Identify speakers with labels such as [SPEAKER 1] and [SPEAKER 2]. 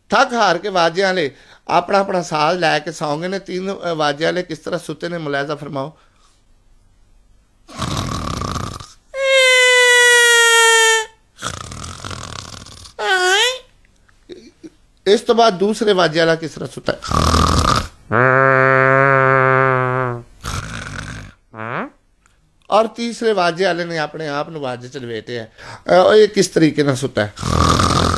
[SPEAKER 1] थक हार के वाजे वाले अपना अपना साज लैके सौ गए ने। तीन वाजे वाले किस तरह सुते ने, मुलायजा फरमाओ। इस तो बाद दूसरे वाजे वाला किस तरह सुता है, और तीसरे वाजे वाले ने अपने आप वाजे च लपेटे है, ये किस तरीके सुता है।